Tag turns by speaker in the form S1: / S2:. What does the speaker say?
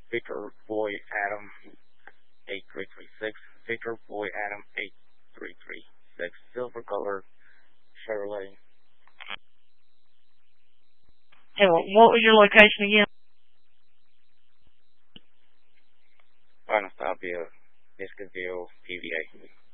S1: Victor Boy Adam 8336. Victor Boy Adam 8336. Silver color Chevrolet.
S2: Hey, what was your location again?
S1: Final stop via Biscuitville, PVA.